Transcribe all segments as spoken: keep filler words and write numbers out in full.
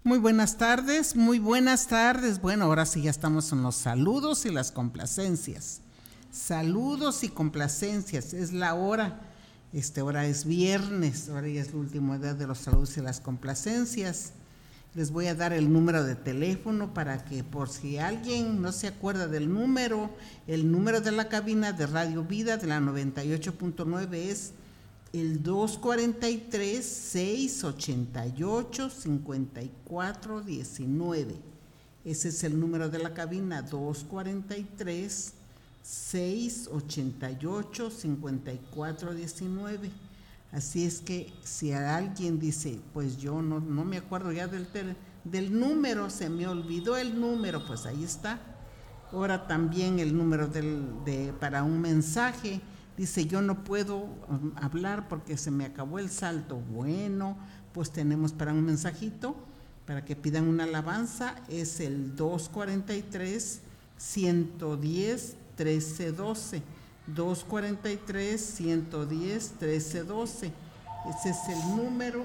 Muy buenas tardes, muy buenas tardes. Bueno, ahora sí ya estamos en los saludos y las complacencias. Saludos y complacencias, es la hora. Este, ahora es viernes, ahora ya es el último día de los saludos y las complacencias. Les voy a dar el número de teléfono para que, por si alguien no se acuerda del número, el número de la cabina de Radio Vida de la noventa y ocho punto nueve es el dos cuarenta y tres, seiscientos ochenta y ocho, cincuenta y cuatro diecinueve. Ese es el número de la cabina, dos cuarenta y tres, seiscientos ochenta y ocho, cincuenta y cuatro diecinueve. Así es que si alguien dice, pues yo no, no me acuerdo ya del, del número, se me olvidó el número, pues ahí está. Ahora también el número del, de, para un mensaje. Dice, yo no puedo um, hablar porque se me acabó el saldo. Bueno, pues tenemos para un mensajito, para que pidan una alabanza, es el dos cuarenta y tres, ciento diez, trece doce. dos cuarenta y tres, ciento diez, trece doce. Ese es el número,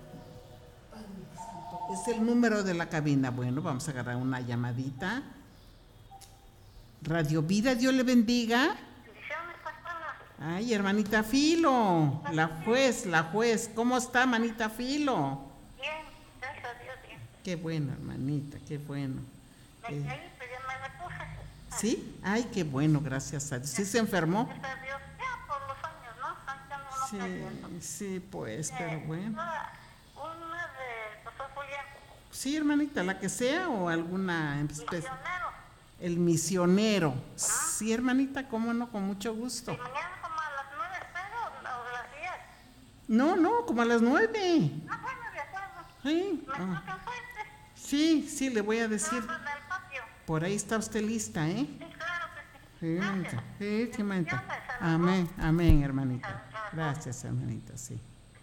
es el número de la cabina. Bueno, vamos a agarrar una llamadita. Radio Vida, Dios le bendiga. Ay, hermanita Filo, la juez, la juez, ¿cómo está, manita Filo? Bien, gracias a Dios, bien. Qué bueno, hermanita, qué bueno. Me Eh, caí, pero ya me repuse. ¿Sí? Ay, qué bueno, gracias a Dios. ¿Sí se enfermó? Gracias a Dios, ya por los años, ¿no? Ya no Sí, creciendo. sí, pues, pero bueno. Una, una de doctor Julián. Sí, hermanita, la que sea o alguna especie. Misionero. El misionero. Sí, hermanita, cómo no, con mucho gusto. Y mañana como a las nueve espero o a las diez. No, no, como a las nueve. Ah, bueno, de acuerdo. Sí, Me ah, toca fuerte. sí, sí, le voy a decir. Vamos en el patio. Por ahí está usted lista, ¿eh? Sí, claro que sí. Sí, hermanita. Gracias. Sí, sí, hermanita. Dios me salvó. Amén, amén, hermanita. Gracias, hermanita, sí.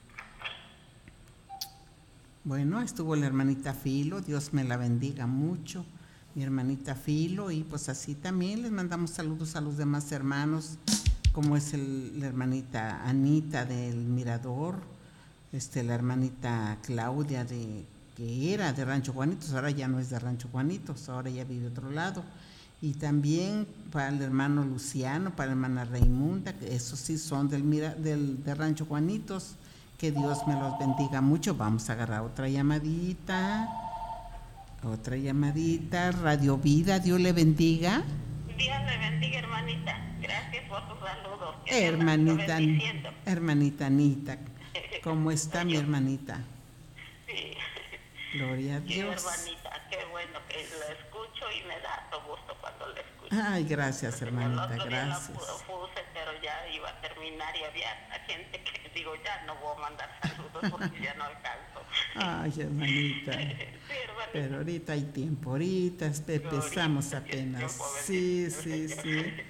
Bueno, estuvo la hermanita Filo, Dios me la bendiga mucho, mi hermanita Filo, y pues así también les mandamos saludos a los demás hermanos, como es el, la hermanita Anita del Mirador, este, la hermanita Claudia de que era de Rancho Juanitos, ahora ya no es de Rancho Juanitos, ahora ya vive otro lado. Y también para el hermano Luciano, para la hermana Raimunda, que esos sí son del, mira, del de Rancho Juanitos. Que Dios me los bendiga mucho. Vamos a agarrar otra llamadita. Otra llamadita. Radio Vida, Dios le bendiga. Dios le bendiga, hermanita. Gracias por tus saludos. Hermanita, hermanita Anita, ¿cómo está mi hermanita? Sí. Gloria a Dios. Sí, hermanita, qué bueno que lo escucho y me da todo gusto cuando lo escucho. Ay, gracias, hermanita, El otro día gracias. lo puse, pero ya iba a terminar y había gente que digo, ya no voy a mandar saludos porque ya no alcanzo. Ay, hermanita. Sí, hermanita. Pero ahorita hay tiempo, ahorita empezamos apenas. Sí, sí, sí.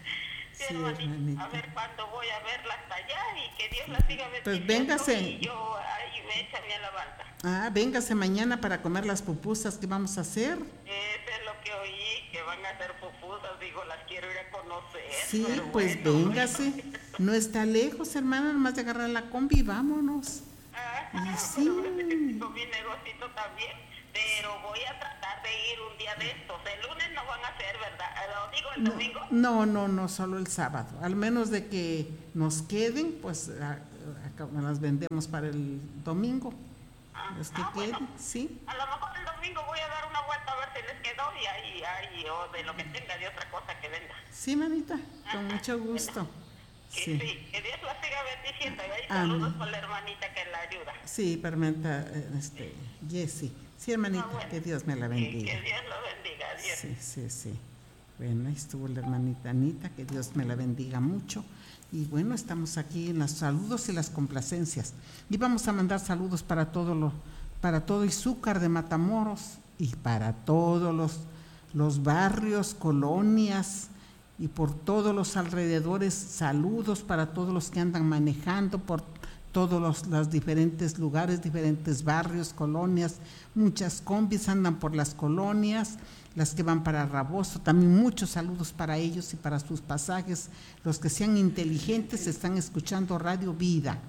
Sí, Sí, hermanita. hermanita. A ver cuándo voy a verla hasta allá y que Dios la siga bendiciendo. Pues véngase. Y yo ahí me echa mi alabanza. Ah, véngase mañana para comer las pupusas que vamos a hacer. Eso es lo que oí, que van a hacer pupusas, digo, las quiero ir a conocer. Sí, pero pues bueno, véngase. bueno. No está lejos, hermana, nomás de agarrar la combi, vámonos. Ah, Y sí. tengo mi negocito también, pero voy a tratar de ir un día de estos. El lunes no van a hacer, ¿verdad? ¿Lo digo el No, domingo? no, no, no, solo el sábado. Al menos de que nos queden, pues a, a, las vendemos para el domingo. Ah, Los que ah, queden, bueno. sí. A lo mejor el domingo voy a dar una vuelta a ver si les quedó y ahí, ahí, o de lo que tenga de otra cosa que venda. Sí, manita, con Ajá, mucho gusto. Que Sí. sí, que Dios la siga bendiciendo. Y ahí Amén. saludos con la hermanita que la ayuda. Sí, hermanita, este, Jessie. Sí, hermanita, Ah, bueno. que Dios me la Sí, bendiga. que Dios lo bendiga, Dios. Sí, sí, sí. Bueno, ahí estuvo la hermanita Anita, que Dios me la bendiga mucho. Y bueno, estamos aquí en los saludos y las complacencias. Y vamos a mandar saludos para todo lo, para todo Izúcar de Matamoros y para todos los, los barrios, colonias y por todos los alrededores. Saludos para todos los que andan manejando por todos los, los diferentes lugares, diferentes barrios, colonias. Muchas combis andan por las colonias, las que van para Raboso, también muchos saludos para ellos y para sus pasajes. Los que sean inteligentes están escuchando Radio Vida,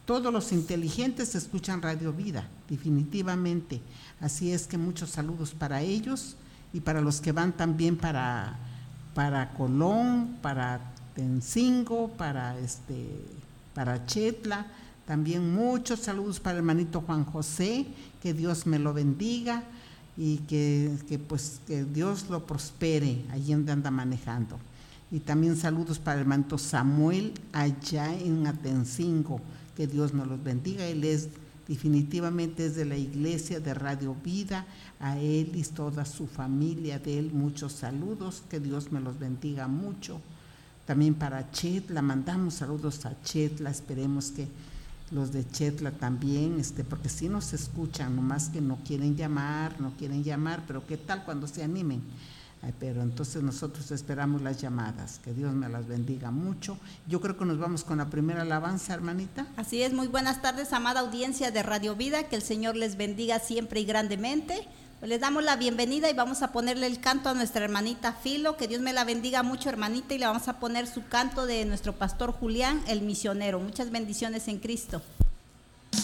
todos los inteligentes escuchan Radio Vida, definitivamente. Así es que muchos saludos para ellos y para los que van también para, para Colón, para Tencingo, para, este, para Chetla. También muchos saludos para el hermanito Juan José, que Dios me lo bendiga y que, que, pues, que Dios lo prospere allí donde anda manejando. Y también saludos para el hermanito Samuel allá en Atencingo, que Dios nos los bendiga. Él es definitivamente es de la iglesia de Radio Vida, a él y toda su familia de él, muchos saludos, que Dios me los bendiga mucho. También para Chetla, mandamos saludos a Chetla, esperemos que los de Chetla también, este, porque sí nos escuchan, nomás que no quieren llamar, no quieren llamar, pero qué tal cuando se animen. Ay, pero entonces nosotros esperamos las llamadas, que Dios me las bendiga mucho. Yo creo que nos vamos con la primera alabanza, hermanita. Así es, muy buenas tardes, amada audiencia de Radio Vida, que el Señor les bendiga siempre y grandemente. Pues les damos la bienvenida y vamos a ponerle el canto a nuestra hermanita Filo, que Dios me la bendiga mucho, hermanita, y le vamos a poner su canto de nuestro pastor Julián, el misionero. Muchas bendiciones en Cristo.